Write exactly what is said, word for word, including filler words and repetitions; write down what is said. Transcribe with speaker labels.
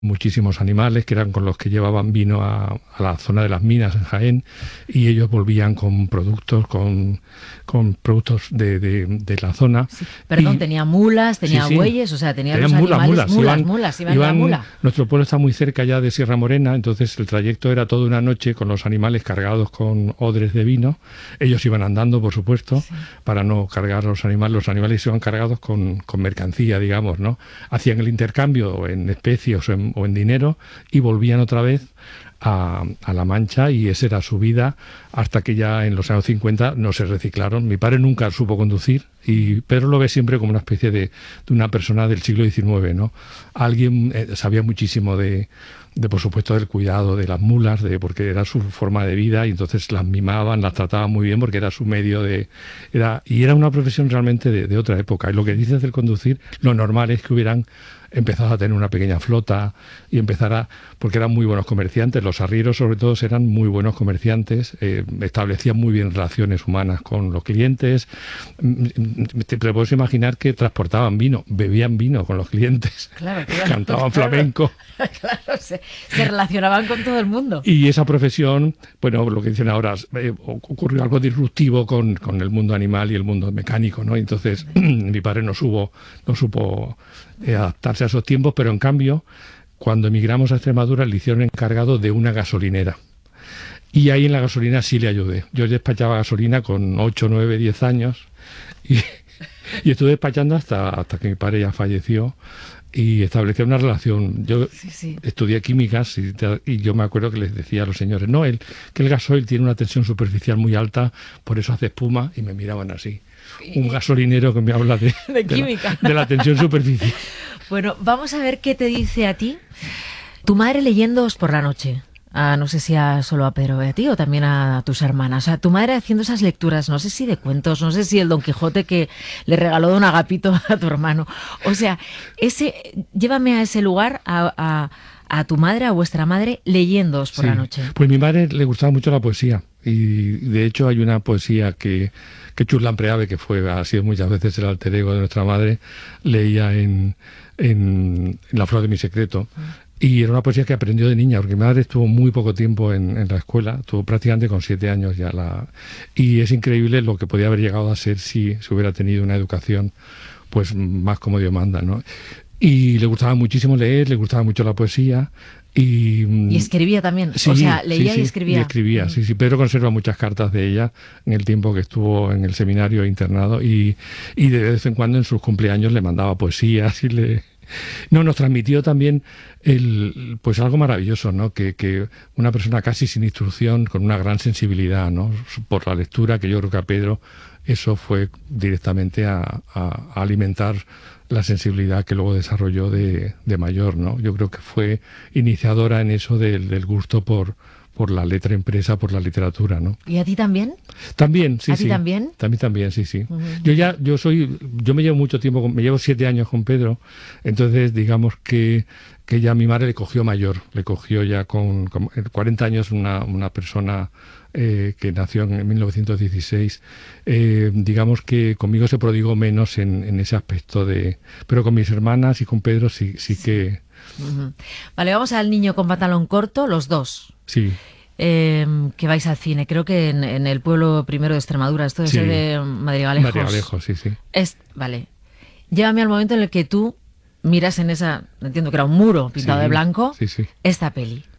Speaker 1: muchísimos animales que eran con los que llevaban vino a, a la zona de las minas en Jaén, y ellos volvían con productos con, con productos de, de, de la zona.
Speaker 2: Sí. Perdón,
Speaker 1: y,
Speaker 2: tenía mulas, tenía sí, sí. bueyes, o sea, tenía los
Speaker 1: mulas,
Speaker 2: animales,
Speaker 1: mulas,
Speaker 2: mulas,
Speaker 1: iban,
Speaker 2: mulas, iban,
Speaker 1: iban,
Speaker 2: iban la mula.
Speaker 1: Nuestro pueblo está muy cerca ya de Sierra Morena, entonces el trayecto era toda una noche con los animales cargados con odres de vino. Ellos iban andando, por supuesto, sí. para no cargar los animales. Los animales iban cargados con, con mercancía, digamos, ¿no? Hacían el intercambio en especies o en, o en dinero y volvían otra vez a, a La Mancha, y esa era su vida hasta que ya en los años cincuenta no se reciclaron. Mi padre nunca supo conducir, y Pedro lo ve siempre como una especie de, de una persona del siglo diecinueve, ¿no? Alguien eh, sabía muchísimo de, de, por supuesto, del cuidado de las mulas, de porque era su forma de vida, y entonces las mimaban, las trataban muy bien porque era su medio de... era y era una profesión realmente de, de otra época. Y lo que dices del conducir, lo normal es que hubieran empezado a tener una pequeña flota y empezara, porque eran muy buenos comerciantes. Los arrieros, sobre todo, eran muy buenos comerciantes, eh, establecían muy bien relaciones humanas con los clientes. Te, te puedes imaginar que transportaban vino, bebían vino con los clientes,
Speaker 2: claro, claro,
Speaker 1: cantaban
Speaker 2: claro,
Speaker 1: flamenco.
Speaker 2: Claro, se, se relacionaban con todo el mundo.
Speaker 1: Y esa profesión, bueno, lo que dicen ahora, eh, ocurrió algo disruptivo con, con el mundo animal y el mundo mecánico, ¿no? Entonces, mi padre no supo, no supo eh, adaptarse a esos tiempos, pero en cambio, cuando emigramos a Extremadura, le hicieron encargado de una gasolinera. Y ahí en la gasolina sí le ayudé. Yo despachaba gasolina con ocho, nueve, diez años y, y estuve despachando hasta, hasta que mi padre ya falleció, y establecí una relación. Yo sí, sí. estudié químicas y, y yo me acuerdo que les decía a los señores, no, el, que el gasoil tiene una tensión superficial muy alta, por eso hace espuma, y me miraban así. Un gasolinero que me habla de,
Speaker 2: de química,
Speaker 1: de la, de la tensión superficial.
Speaker 2: Bueno, vamos a ver qué te dice a ti tu madre leyéndoos por la noche. Ah, no sé si a, solo a Pedro, a ti o también a tus hermanas. O sea, tu madre haciendo esas lecturas, no sé si de cuentos, no sé si el Don Quijote que le regaló Don Agapito a tu hermano. O sea, ese, llévame a ese lugar, a, a, a tu madre, a vuestra madre, leyéndoos por
Speaker 1: sí.
Speaker 2: la noche.
Speaker 1: Pues mi madre le gustaba mucho la poesía, y de hecho hay una poesía que, que Churlan Preave, que fue, ha sido muchas veces el alter ego de nuestra madre, leía en, en, en La flor de mi secreto. Mm. Y era una poesía que aprendió de niña, porque mi madre estuvo muy poco tiempo en, en la escuela, estuvo prácticamente con siete años ya. La, y es increíble lo que podía haber llegado a ser si, si hubiera tenido una educación pues más como Dios manda, ¿no? Y le gustaba muchísimo leer, le gustaba mucho la poesía. Y,
Speaker 2: y escribía también,
Speaker 1: sí,
Speaker 2: o sea, leía
Speaker 1: sí, sí,
Speaker 2: y escribía.
Speaker 1: Y escribía, mm. sí, sí. Pedro conserva muchas cartas de ella en el tiempo que estuvo en el seminario internado, y, y de vez en cuando en sus cumpleaños le mandaba poesías y le... No, nos transmitió también el, pues algo maravilloso, ¿no? Que, que una persona casi sin instrucción, con una gran sensibilidad, ¿no? Por la lectura, que yo creo que a Pedro eso fue directamente a, a, a alimentar la sensibilidad que luego desarrolló de, de mayor, ¿no? Yo creo que fue iniciadora en eso del, del gusto por, por la letra impresa, por la literatura, ¿no?
Speaker 2: ¿Y a ti también?
Speaker 1: También, sí,
Speaker 2: ¿A
Speaker 1: sí.
Speaker 2: ti también?
Speaker 1: También, también, sí, sí.
Speaker 2: Uh-huh.
Speaker 1: Yo ya, yo soy, yo me llevo mucho tiempo, con, me llevo siete años con Pedro, entonces digamos que, que ya mi madre le cogió mayor, le cogió ya con, con cuarenta años, una, una persona eh, que nació en mil novecientos dieciséis, eh, digamos que conmigo se prodigó menos en, en ese aspecto de, pero con mis hermanas y con Pedro sí, sí que...
Speaker 2: Uh-huh. Vale, vamos al Niño con pantalón corto, los dos.
Speaker 1: Sí.
Speaker 2: Eh, que vais al cine, creo que en, en el pueblo primero de Extremadura, esto es sí. de Madrigalejos.
Speaker 1: Madrigalejos, sí, sí.
Speaker 2: Es, vale. Llévame al momento en el que tú miras en esa, entiendo que era un muro pintado
Speaker 1: sí,
Speaker 2: de blanco,
Speaker 1: sí, sí.
Speaker 2: esta peli.